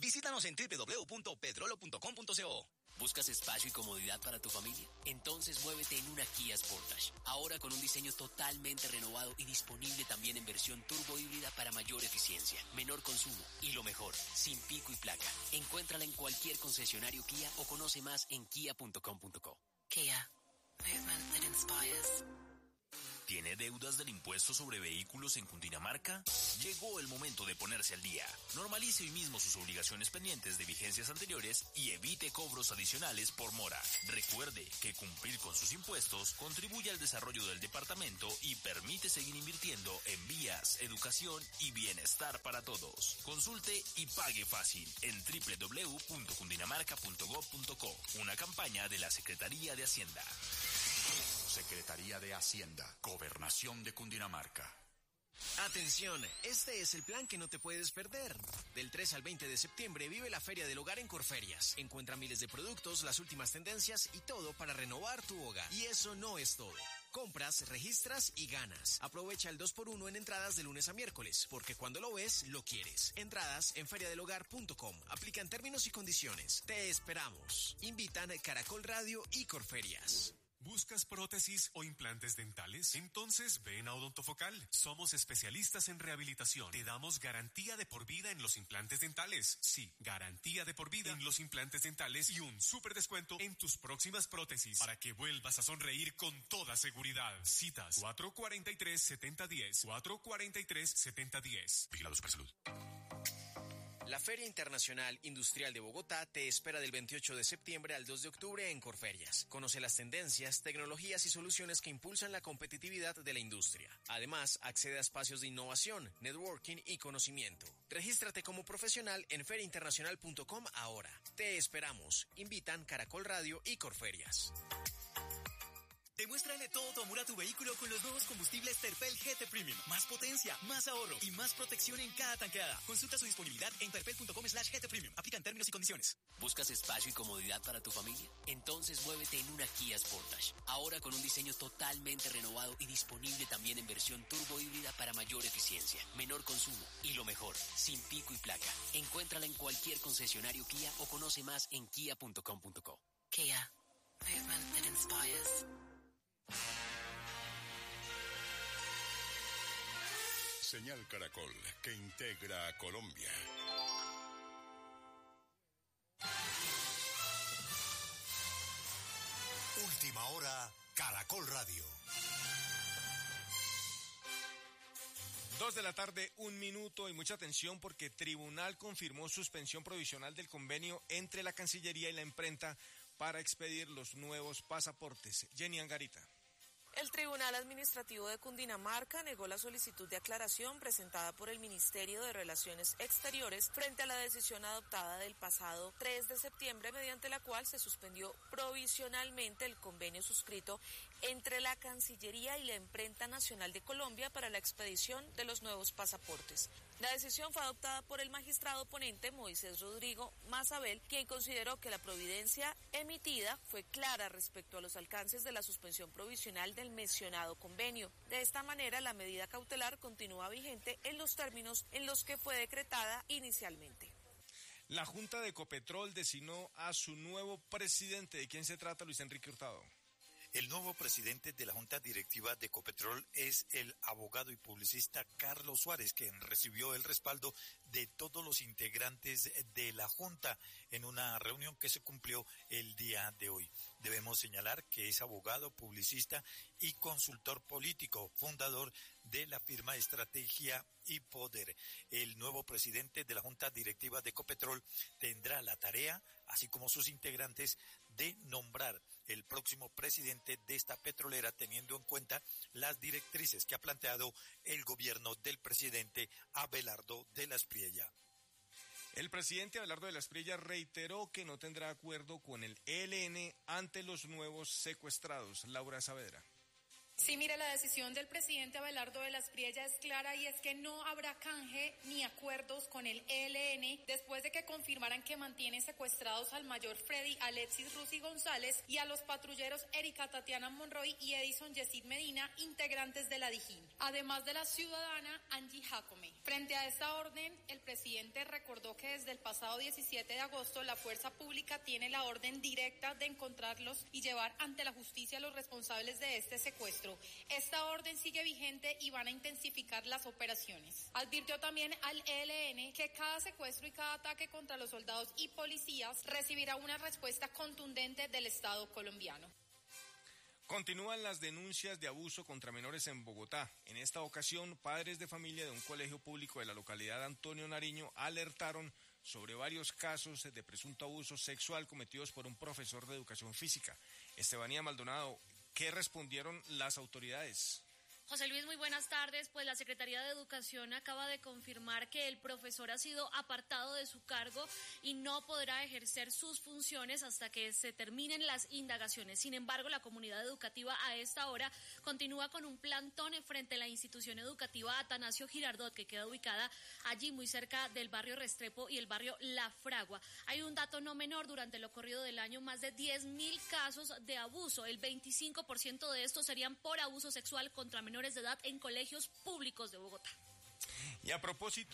Visítanos en www.petrolo.com.co. ¿Buscas espacio y comodidad para tu familia? Entonces muévete en una Kia Sportage. Ahora con un diseño totalmente renovado y disponible también en versión turbo híbrida para mayor eficiencia, menor consumo y lo mejor, sin pico y placa. Encuéntrala en cualquier concesionario Kia o conoce más en kia.com.co. Kia. Movement that inspires. ¿Tiene deudas del impuesto sobre vehículos en Cundinamarca? Llegó el momento de ponerse al día. Normalice hoy mismo sus obligaciones pendientes de vigencias anteriores y evite cobros adicionales por mora. Recuerde que cumplir con sus impuestos contribuye al desarrollo del departamento y permite seguir invirtiendo en vías, educación y bienestar para todos. Consulte y pague fácil en www.cundinamarca.gov.co. Una campaña de la Secretaría de Hacienda. Secretaría de Hacienda, Gobernación de Cundinamarca. Atención, este es el plan que no te puedes perder. Del 3 al 20 de septiembre vive la Feria del Hogar en Corferias. Encuentra miles de productos, las últimas tendencias y todo para renovar tu hogar. Y eso no es todo. Compras, registras y ganas. Aprovecha el 2x1 en entradas de lunes a miércoles, porque cuando lo ves, lo quieres. Entradas en feriadelhogar.com. Aplican términos y condiciones. Te esperamos. Invitan Caracol Radio y Corferias. ¿Buscas prótesis o implantes dentales? Entonces ven a Odontofocal. Somos especialistas en rehabilitación. Te damos garantía de por vida en los implantes dentales. Sí, garantía de por vida en los implantes dentales y un súper descuento en tus próximas prótesis para que vuelvas a sonreír con toda seguridad. Citas 443-7010. 443-7010. Vigilado Supersalud. La Feria Internacional Industrial de Bogotá te espera del 28 de septiembre al 2 de octubre en Corferias. Conoce las tendencias, tecnologías y soluciones que impulsan la competitividad de la industria. Además, accede a espacios de innovación, networking y conocimiento. Regístrate como profesional en feriainternacional.com ahora. Te esperamos. Invitan Caracol Radio y Corferias. Demuéstrale todo tu amor a tu vehículo con los nuevos combustibles Terpel GT Premium. Más potencia, más ahorro y más protección en cada tanqueada. Consulta su disponibilidad en terpel.com/GT Premium. Aplican términos y condiciones. ¿Buscas espacio y comodidad para tu familia? Entonces muévete en una Kia Sportage. Ahora con un diseño totalmente renovado y disponible también en versión turbo híbrida para mayor eficiencia, menor consumo y lo mejor, sin pico y placa. Encuéntrala en cualquier concesionario Kia o conoce más en kia.com.co. Kia. Movement that inspires. Señal Caracol, que integra a Colombia. Última hora, Caracol Radio. 2 de la tarde, 1 minuto y mucha atención porque Tribunal confirmó suspensión provisional del convenio entre la Cancillería y la imprenta para expedir los nuevos pasaportes. Jenny Angarita. El Tribunal Administrativo de Cundinamarca negó la solicitud de aclaración presentada por el Ministerio de Relaciones Exteriores frente a la decisión adoptada del pasado 3 de septiembre, mediante la cual se suspendió provisionalmente el convenio suscrito entre la Cancillería y la Imprenta Nacional de Colombia para la expedición de los nuevos pasaportes. La decisión fue adoptada por el magistrado ponente Moisés Rodrigo Mazabel, quien consideró que la providencia emitida fue clara respecto a los alcances de la suspensión provisional del mencionado convenio. De esta manera, la medida cautelar continúa vigente en los términos en los que fue decretada inicialmente. La Junta de Ecopetrol designó a su nuevo presidente. ¿De quién se trata, Luis Enrique Hurtado? El nuevo presidente de la Junta Directiva de Ecopetrol es el abogado y publicista Carlos Suárez, quien recibió el respaldo de todos los integrantes de la Junta en una reunión que se cumplió el día de hoy. Debemos señalar que es abogado, publicista y consultor político, fundador de la firma Estrategia y Poder. El nuevo presidente de la Junta Directiva de Ecopetrol tendrá la tarea, así como sus integrantes, de nombrar el próximo presidente de esta petrolera, teniendo en cuenta las directrices que ha planteado el gobierno del presidente Abelardo de la Espriella. El presidente Abelardo de la Espriella reiteró que no tendrá acuerdo con el ELN ante los nuevos secuestrados. Laura Saavedra. Sí, mire, la decisión del presidente Abelardo de la Espriella es clara y es que no habrá canje ni acuerdos con el ELN después de que confirmaran que mantienen secuestrados al mayor Freddy Alexis Rusi González y a los patrulleros Erika Tatiana Monroy y Edison Yesid Medina, integrantes de la Dijín, además de la ciudadana Angie Jacome. Frente a esta orden, el presidente recordó que desde el pasado 17 de agosto la fuerza pública tiene la orden directa de encontrarlos y llevar ante la justicia a los responsables de este secuestro. Esta orden sigue vigente y van a intensificar las operaciones. Advirtió también al ELN que cada secuestro y cada ataque contra los soldados y policías recibirá una respuesta contundente del Estado colombiano. Continúan las denuncias de abuso contra menores en Bogotá. En esta ocasión, padres de familia de un colegio público de la localidad Antonio Nariño alertaron sobre varios casos de presunto abuso sexual cometidos por un profesor de educación física. Estebanía Maldonado, ¿qué respondieron las autoridades? José Luis, muy buenas tardes. Pues la Secretaría de Educación acaba de confirmar que el profesor ha sido apartado de su cargo y no podrá ejercer sus funciones hasta que se terminen las indagaciones. Sin embargo, la comunidad educativa a esta hora continúa con un plantón frente a la institución educativa Atanasio Girardot, que queda ubicada allí muy cerca del barrio Restrepo y el barrio La Fragua. Hay un dato no menor: durante lo corrido del año, más de 10.000 casos de abuso. El 25% de estos serían por abuso sexual contra menores de edad en colegios públicos de Bogotá. Y a propósito...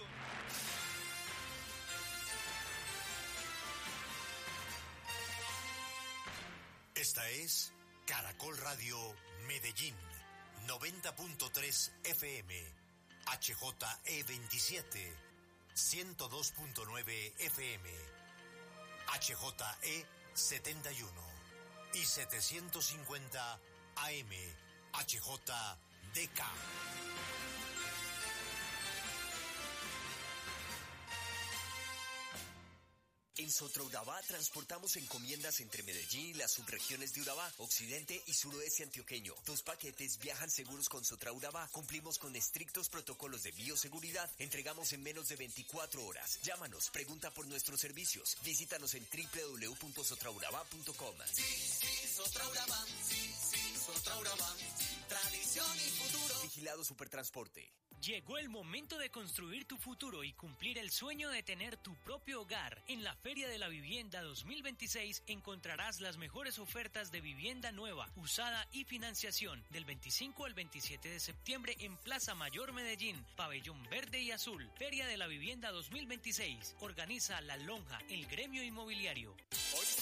Esta es Caracol Radio Medellín, 90.3 FM, HJE27, 102.9 FM, HJE71 y 750 AM, HJDK. En Sotraurabá transportamos encomiendas entre Medellín y las subregiones de Urabá, occidente y suroeste antioqueño. Tus paquetes viajan seguros con Sotraurabá. Cumplimos con estrictos protocolos de bioseguridad. Entregamos en menos de 24 horas. Llámanos, pregunta por nuestros servicios. Visítanos en www.sotraurabá.com. Sí, Sotraurabá. Sí, Sotraurabá. Tradición y futuro. Vigilado Supertransporte. Llegó el momento de construir tu futuro y cumplir el sueño de tener tu propio hogar. En la Feria de la Vivienda 2026 encontrarás las mejores ofertas de vivienda nueva, usada y financiación del 25 al 27 de septiembre en Plaza Mayor Medellín, Pabellón Verde y Azul. Feria de la Vivienda 2026. Organiza La Lonja, el gremio inmobiliario. Hoy